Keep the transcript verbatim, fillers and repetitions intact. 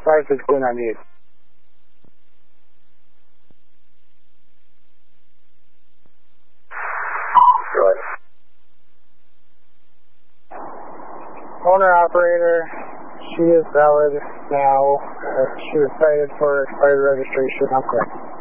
five sixteen ninety-eight. Good. Owner operator, she is valid now. Uh, she was cited for expired registration. I'm correct.